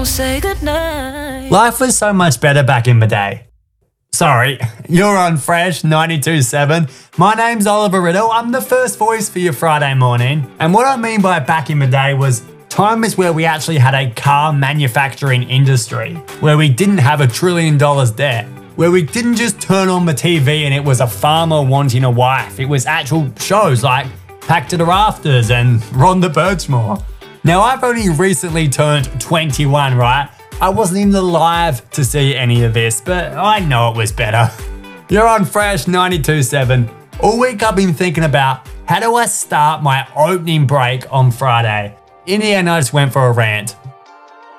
say goodnight. Life was so much better back in the day. Sorry, you're on Fresh 92.7. My name's Oliver Riddle. I'm the first voice for your Friday morning. And what I mean by back in the day was times where we actually had a car manufacturing industry, where we didn't have $1 trillion debt, where we didn't just turn on the TV and it was a farmer wanting a wife. It was actual shows like Packed to the Rafters and Rhonda Birchmore. Now, I've only recently turned 21, right? I wasn't even alive to see any of this, but I know it was better. You're on Fresh 92.7. All week I've been thinking about how do I start my opening break on Friday. In the end, I just went for a rant.